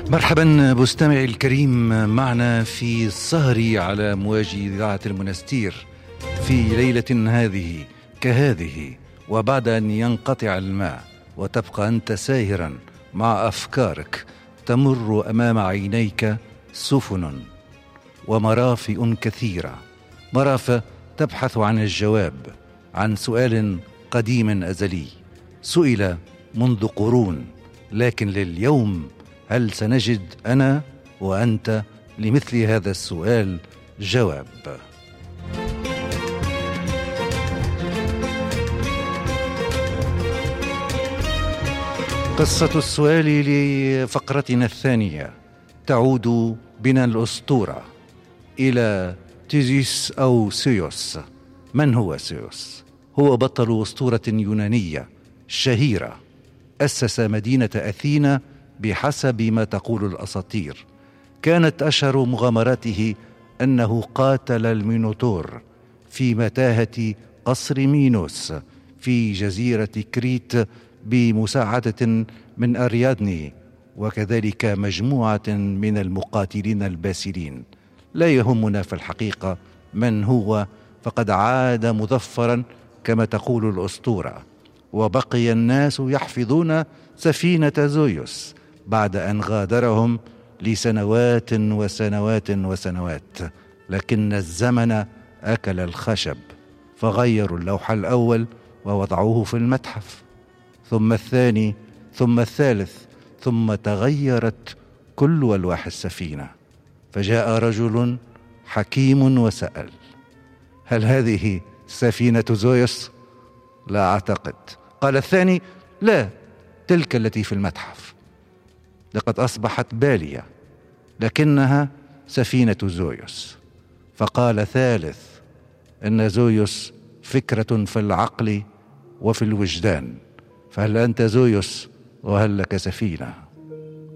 مرحبا مستمعي الكريم، معنا في السهر على مواج إذاعة المنستير في ليلة هذه كهذه، وبعد أن ينقطع الماء وتبقى أنت ساهرا مع أفكارك، تمر أمام عينيك سفن ومرافئ كثيرة، مرافئ تبحث عن الجواب عن سؤال قديم أزلي سئل منذ قرون، لكن لليوم هل سنجد أنا وأنت لمثل هذا السؤال جواب؟ قصة السؤال لفقرتنا الثانية تعود بنا الأسطورة إلى تيزيس أو سيوس. من هو سيوس؟ هو بطل أسطورة يونانية شهيرة، أسس مدينة أثينا بحسب ما تقول الأساطير. كانت أشهر مغامراته أنه قاتل المينوتور في متاهة قصر مينوس في جزيرة كريت بمساعدة من أريادني، وكذلك مجموعة من المقاتلين الباسلين. لا يهمنا في الحقيقة من هو، فقد عاد مظفرا كما تقول الأسطورة. وبقي الناس يحفظون سفينة زويوس بعد أن غادرهم لسنوات وسنوات وسنوات، لكن الزمن أكل الخشب، فغيروا اللوح الأول ووضعوه في المتحف، ثم الثاني، ثم الثالث، ثم تغيرت كل ألواح السفينة. فجاء رجل حكيم وسأل: هل هذه سفينة زويوس؟ لا أعتقد. قال الثاني: لا، تلك التي في المتحف، لقد أصبحت بالية، لكنها سفينة زويوس. فقال ثالث: إن زويوس فكرة في العقل وفي الوجدان، فهل أنت زويوس وهل لك سفينة؟